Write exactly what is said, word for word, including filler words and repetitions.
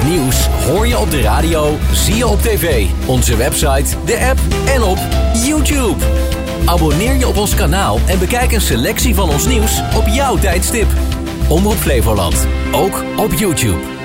Nieuws hoor je op de radio, zie je op tv, onze website, de app en op YouTube. Abonneer je op ons kanaal en bekijk een selectie van ons nieuws op jouw tijdstip. Omroep Flevoland, ook op YouTube.